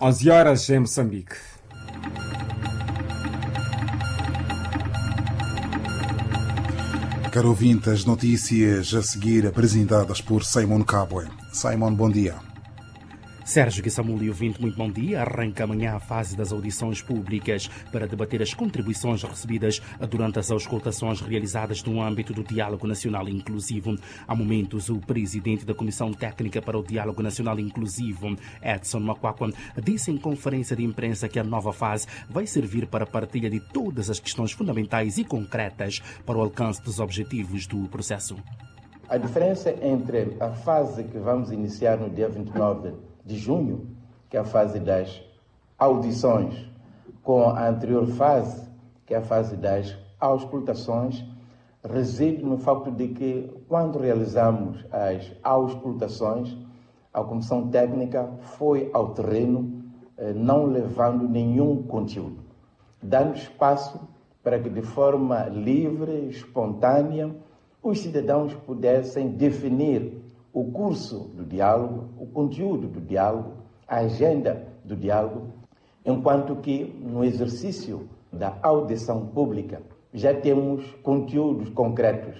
11 horas em Moçambique. Caro ouvinte, as notícias a seguir apresentadas por Simon Cabwe. Simon, bom dia. Sérgio Guissamuli, ouvinte, muito bom dia. Arranca amanhã a fase das audições públicas para debater as contribuições recebidas durante as auscultações realizadas no âmbito do Diálogo Nacional Inclusivo. Há momentos, o presidente da Comissão Técnica para o Diálogo Nacional Inclusivo, Edson Makwakwa, disse em conferência de imprensa que a nova fase vai servir para a partilha de todas as questões fundamentais e concretas para o alcance dos objetivos do processo. A diferença entre a fase que vamos iniciar no dia 29 de junho, que é a fase das audições, com a anterior fase, que é a fase das auscultações, reside no facto de que, quando realizamos as auscultações, a Comissão Técnica foi ao terreno, não levando nenhum conteúdo, dando espaço para que, de forma livre, espontânea, os cidadãos pudessem definir o curso do diálogo, o conteúdo do diálogo, a agenda do diálogo, enquanto que no exercício da audição pública já temos conteúdos concretos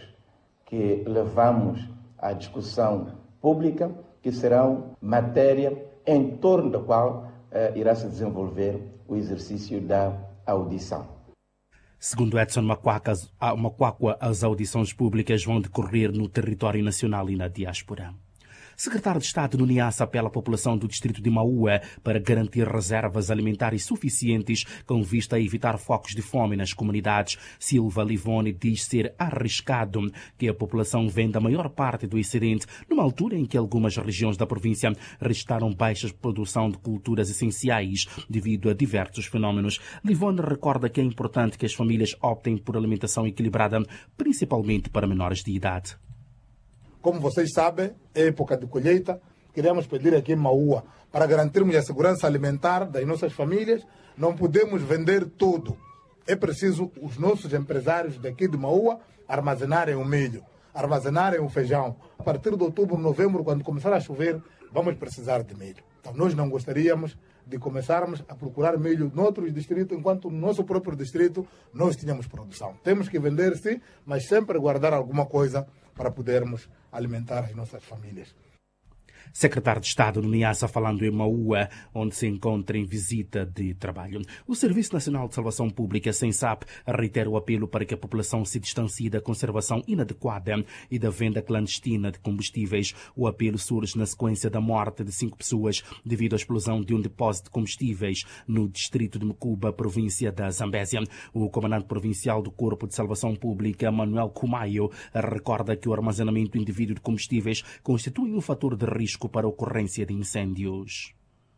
que levamos à discussão pública, que serão matéria em torno da qual irá se desenvolver o exercício da audição. Segundo Edson Makwakwa, as audições públicas vão decorrer no território nacional e na diáspora. Secretário de Estado do Niassa apela à população do distrito de Maua para garantir reservas alimentares suficientes com vista a evitar focos de fome nas comunidades. Silva Livone diz ser arriscado que a população venda a maior parte do excedente numa altura em que algumas regiões da província registraram baixas produção de culturas essenciais devido a diversos fenómenos. Livone recorda que é importante que as famílias optem por alimentação equilibrada, principalmente para menores de idade. Como vocês sabem, é época de colheita. Queremos pedir aqui em Maua, para garantirmos a segurança alimentar das nossas famílias, não podemos vender tudo. É preciso os nossos empresários daqui de Maua armazenarem o milho, armazenarem o feijão. A partir de outubro, novembro, quando começar a chover, vamos precisar de milho. Então, nós não gostaríamos de começarmos a procurar milho noutros distritos, enquanto no nosso próprio distrito nós tínhamos produção. Temos que vender, sim, mas sempre guardar alguma coisa para podermos alimentar as nossas famílias. Secretário de Estado do Niassa falando em Maua, onde se encontra em visita de trabalho. O Serviço Nacional de Salvação Pública, SENSAP, reitera o apelo para que a população se distancie da conservação inadequada e da venda clandestina de combustíveis. O apelo surge na sequência da morte de 5 pessoas devido à explosão de um depósito de combustíveis no distrito de Mucuba, província da Zambésia. O comandante provincial do Corpo de Salvação Pública, Manuel Kumayo, recorda que o armazenamento indevido de combustíveis constitui um fator de risco para a ocorrência de incêndios.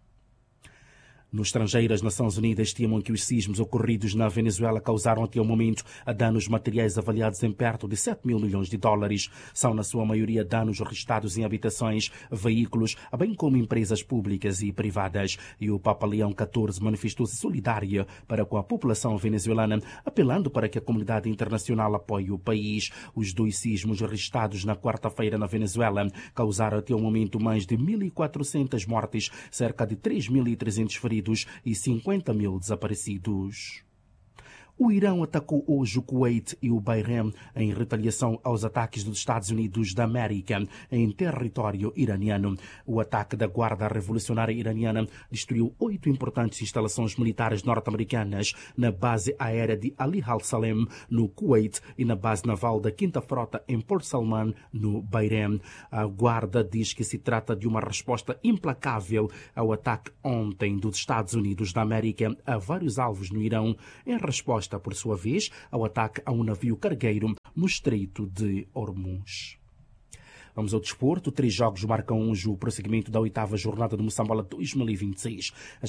No estrangeiro, as Nações Unidas estimam que os sismos ocorridos na Venezuela causaram até o momento danos materiais avaliados em perto de 7 mil milhões de dólares. São, na sua maioria, danos registrados em habitações, veículos, bem como empresas públicas e privadas. E o Papa Leão XIV manifestou-se solidário para com a população venezuelana, apelando para que a comunidade internacional apoie o país. Os 2 sismos registrados na quarta-feira na Venezuela causaram até o momento mais de 1.400 mortes, cerca de 3.300 feridos e 50 mil desaparecidos. O Irão atacou hoje o Kuwait e o Bahrein em retaliação aos ataques dos Estados Unidos da América em território iraniano. O ataque da Guarda Revolucionária Iraniana destruiu 8 importantes instalações militares norte-americanas na base aérea de Ali al-Salem, no Kuwait, e na base naval da 5ª Frota em Port Salman, no Bahrein. A Guarda diz que se trata de uma resposta implacável ao ataque ontem dos Estados Unidos da América a vários alvos no Irão, em resposta, por sua vez, ao ataque a um navio cargueiro no Estreito de Hormuz. Vamos ao desporto. 3 jogos marcam hoje o prosseguimento da 8ª jornada do Moçambola 2026. Às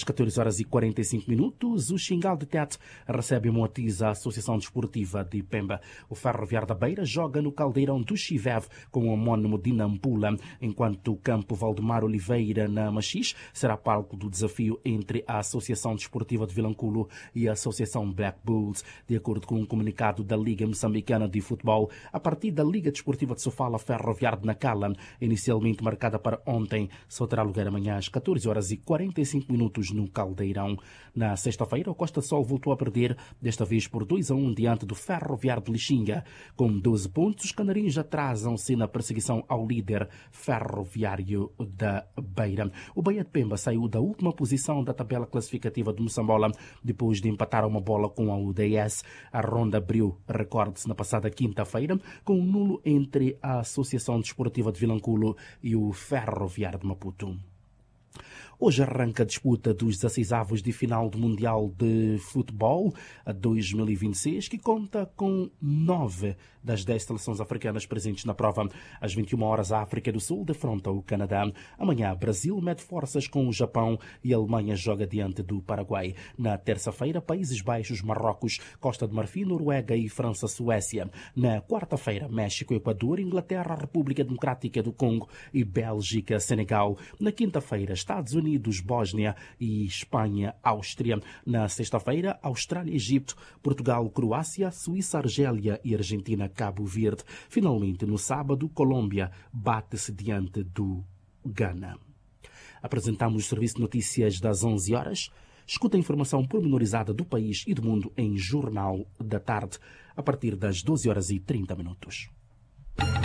14h45, o Xingal de Tete recebe Moatiz, a Associação Desportiva de Pemba. O Ferroviário da Beira joga no Caldeirão do Chivev com o homónimo de Nampula, enquanto o Campo Valdemar Oliveira, na Machis, será palco do desafio entre a Associação Desportiva de Vilanculo e a Associação Black Bulls. De acordo com um comunicado da Liga Moçambicana de Futebol, a partir da Liga Desportiva de Sofala, Ferroviário de Nacala, inicialmente marcada para ontem, só terá lugar amanhã às 14h45 no Caldeirão. Na sexta-feira, o Costa Sol voltou a perder, desta vez por 2-1 diante do Ferroviário de Lixinga. Com 12 pontos, os canarinhos atrasam-se na perseguição ao líder Ferroviário da Beira. O Bahia de Pemba saiu da última posição da tabela classificativa do Moçambola depois de empatar uma bola com a UDS. A ronda abriu, recorde-se, na passada quinta-feira, com um nulo entre a Associação Desportiva de Vilanculo e o Ferroviário de Maputo. Hoje arranca a disputa dos 16avos de final do Mundial de Futebol 2026, que conta com 9 das 10 seleções africanas presentes na prova. Às 21 horas, a África do Sul defronta o Canadá. Amanhã, Brasil mede forças com o Japão e a Alemanha joga diante do Paraguai. Na terça-feira, Países Baixos, Marrocos, Costa de Marfim, Noruega e França-Suécia. Na quarta-feira, México, Equador, Inglaterra, República Democrática do Congo e Bélgica, Senegal. Na quinta-feira, Estados Unidos, Bósnia e Espanha, Áustria. Na sexta-feira, Austrália, Egito, Portugal, Croácia, Suíça, Argélia e Argentina, Cabo Verde. Finalmente, no sábado, Colômbia bate-se diante do Ghana. Apresentamos o Serviço de Notícias das 11 horas. Escuta a informação pormenorizada do país e do mundo em Jornal da Tarde, a partir das 12h30.